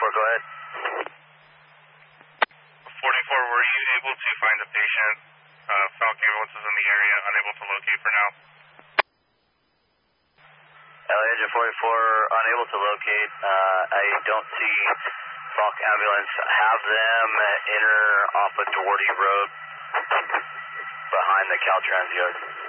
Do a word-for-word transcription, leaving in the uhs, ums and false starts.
go ahead. forty-four, were you able to find a patient? Uh, Falk ambulance is in the area, unable to locate for now. L A Engine forty-four, unable to locate. Uh, I don't see Falk ambulance. Have them enter off of Doherty Road behind the Caltrans yard.